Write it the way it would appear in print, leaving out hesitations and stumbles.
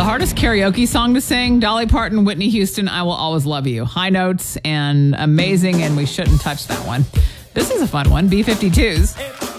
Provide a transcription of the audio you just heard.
The hardest karaoke song to sing, Dolly Parton, Whitney Houston, I Will Always Love You. High notes and amazing, and we shouldn't touch that one. This is a fun one, B-52s.